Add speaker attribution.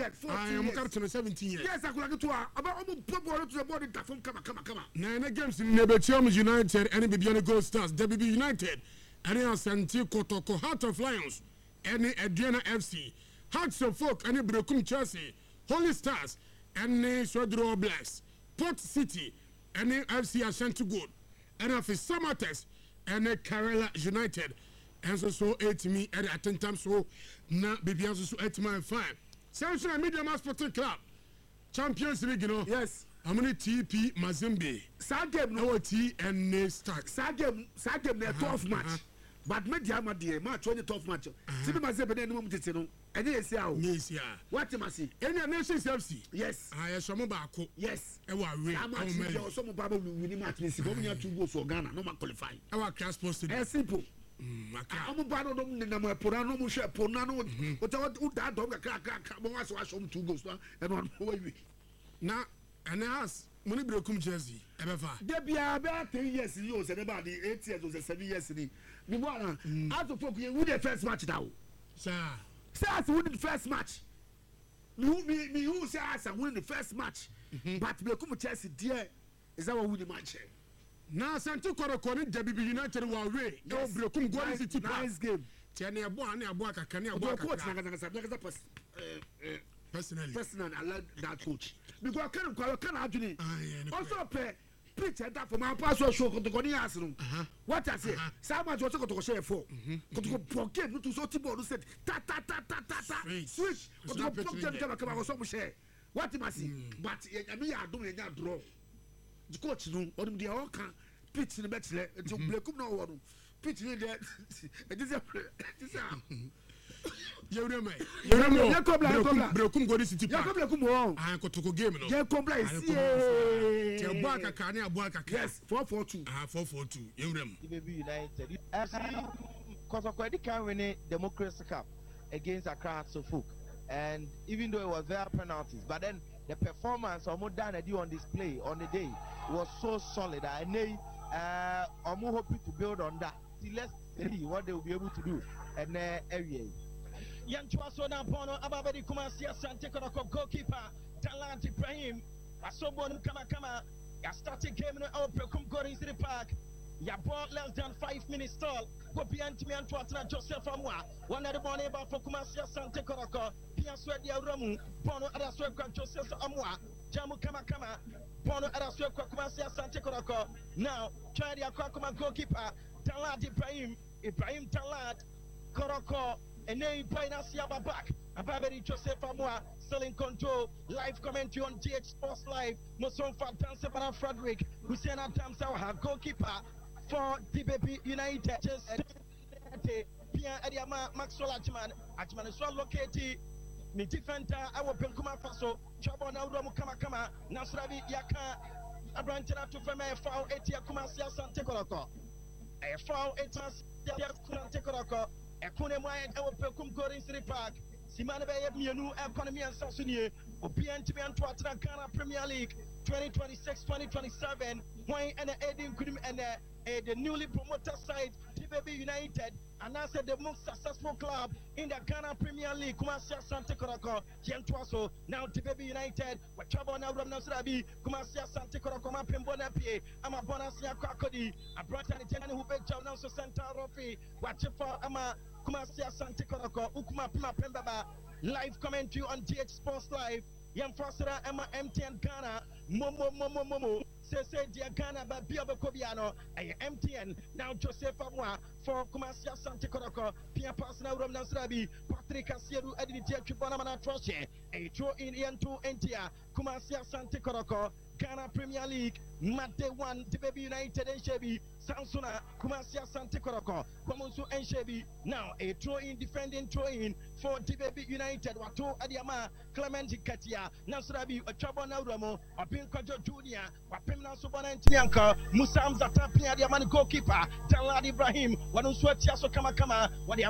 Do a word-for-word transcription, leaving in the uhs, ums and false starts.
Speaker 1: like fourteen
Speaker 2: I am captain seventeen years.
Speaker 1: Yes, I could like to about almost pop to the body that from come come come.
Speaker 2: Nine games in Nebetium United and Bibiana Gold Stars, W B United, and Asante Kotoko, Heart of Lions, and Adriana F C, Hearts of Folk, and Brokum Chelsea, Holy Stars, and Swadro Blacks, Port City, and F C Ashanti Good, and of his Samates, and Kerala United, and so so eight me at a ten times so na Bibiana so eight my fine. Central Media Mass Sporting Club, Champions League, you know.
Speaker 1: Yes.
Speaker 2: I'm going to T P Mazembe.
Speaker 1: Sagem
Speaker 2: no T and ne start.
Speaker 1: Sagem Sagem ne twelve match. But media ma dey match twenty twelve match. Ti be Mazembe na enum tete no. Ene yesi a o.
Speaker 2: Yes ya.
Speaker 1: What you must see?
Speaker 2: Any Nations F C.
Speaker 1: Yes.
Speaker 2: Ah yes so mo ba ko.
Speaker 1: Yes.
Speaker 2: E wa we.
Speaker 1: I'm actually so mo ba win match ni si ko nya two goals for Ghana no ma qualify.
Speaker 2: E wa class posted.
Speaker 1: Eh simple. I'm about to know my Porano, Musha, Porano, what I would that dog a crack, come on, so I show two goes and one way. Now, and I ask, when it broke Jersey, ever. There be about ten years in yours and about the eight years or seven years in the one. Out of folk, you win the first match now. Sir, Stars win the first match. You me, me, who says I win the first match, but Brokum Chelsea, dear, is our winning match. Now, Santo Coroconi, W B United will away. No, Brokum Gold City. Nice game. Tiani Abuan, Abuaka, Kanya, Abuaka. Personally, personally, I like that coach. Because I can't call a can actually. Also, pay picture that for my password show to go near us. What I say, so much was to share for. To forget to so to said, ta ta ta ta ta ta. Switch. To come some share. What you must see. But I mean, I don't know draw. The coach no on the all can pitch in the match le to Brokum no one pitch in there this is this is you remember you remember Brokum Gold City Park Brokum ah Kotoko game no je comply see te Abuaka ka na Abuaka yes four four two ah four four two you remember
Speaker 3: Baby United F C Kotoko Edi can win Democracy Cup against Accra Hearts of Folk, and even though it was their penalties, but then the performance of Modana on display on the day was so solid. I know uh, I'm hoping to build on that. See, let's see what they will be able to do. And uh, area.
Speaker 4: Yantua Soda Bono, Ababedi Kumasia Sante Koroko goalkeeper, Talent Ibrahim, Asobon Kama Kama, ya started game in our Brokum Gold City Park. Ya bought less than five minutes stall. Go beyond me and Twatana Joseph Amwa. One of the money about for Kumasia Sante Koroko. Pia Swedia Ramu, Bono Adasweka Joseph Amwa, Jamu Kama Kama, Bono Adasweka Kumasia Sante Koroko. Now, try the Akakuma goalkeeper, Talad Ibrahim, Ibrahim Talad, Koroko, and then Painasia back. Ababedi Joseph Amwa, still in control. Live commentary on G H Sports Live. Moson Fatan Separa Frederick, Hussein Adam Sawa, goalkeeper for D B B United. Just Pia Adiama Maxwell Ajman, Ajman is well located. Ni defender awo Benkuma Faso Chabo na udo kama kama Nasrabi Yaka Abranchana to fema foul etia Kumasi Asante Koroko e foul etia Asante Koroko e kune mo awo Bekum Gold City Park Simane be mienu economy and Sasunie obi antimi anto atra Ghana Premier League twenty twenty-six twenty twenty-seven when and Edin Kudim and the newly promoted side D B B United announced the most successful club in the Ghana Premier League. Kumasi Asante Koroko, Jentwaso, now D B B United, with trouble now from Nasrabi, Kumasi Asante Koroko, Mapimbona P, Ama Bonasia Kwakodi, a Brighton Italian who bet John Nelson Center Rofi, Wachifa Ama, Kumasi Asante Koroko, Ukuma Pima Pembaba, live commentary on G H Sports Live, Yam Frosera Emma M T N Ghana, Momo Momo Momo. Say say dear Ghana ba Biobo Kobiano, I M T N, now Joseph Amwa, for Kumasia Sante Koroko, Pia Pasna Rom Nasrabi, Patrick Asieru, Editia Chubana Troshe, a draw in Ian two Entia, Kumasia Sante Koroko, Ghana Premier League, Mate one, D B B United and Shebi, Samsuna, Kumasia Sante Koroko, Kwamusu and Shebi, now a throw in defending throw in for D B B United, Watu Adiama, Clement Katia, Nasrabi, a Chabana Romo, a Pinkajo Junior, Wapimna Subana and Tianka, Musam Zatapia, the Amani goalkeeper, Talad Ibrahim, Wanu Swetia Kama Kama, what